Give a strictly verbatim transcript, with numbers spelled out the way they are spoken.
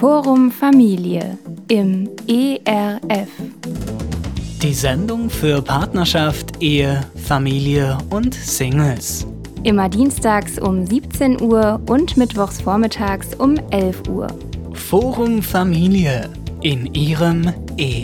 Forum Familie im E R F. Die Sendung für Partnerschaft, Ehe, Familie und Singles. Immer dienstags um siebzehn Uhr und mittwochs vormittags um elf Uhr. Forum Familie in Ihrem E